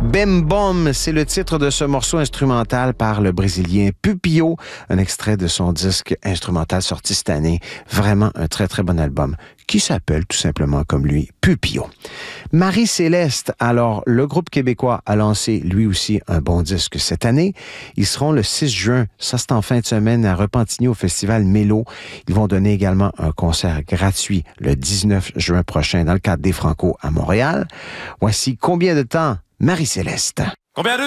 Bim Bom, c'est le titre de ce morceau instrumental par le Brésilien Pupio, un extrait de son disque instrumental sorti cette année. Vraiment un très, très bon album qui s'appelle tout simplement comme lui, Pupio. Marie-Céleste, alors le groupe québécois a lancé lui aussi un bon disque cette année. Ils seront le 6 juin, ça c'est en fin de semaine, à Repentigny au Festival Mélo. Ils vont donner également un concert gratuit le 19 juin prochain dans le cadre des Franco à Montréal. Voici Combien de temps, Marie-Céleste. Combien de